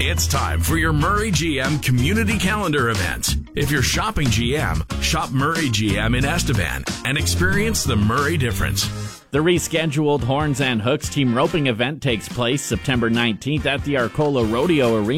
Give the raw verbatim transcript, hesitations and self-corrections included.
It's time for your Murray G M Community Calendar event. If you're shopping G M, shop Murray G M in Estevan and experience the Murray difference. The rescheduled Horns and Hooks team roping event takes place September nineteenth at the Arcola Rodeo Arena.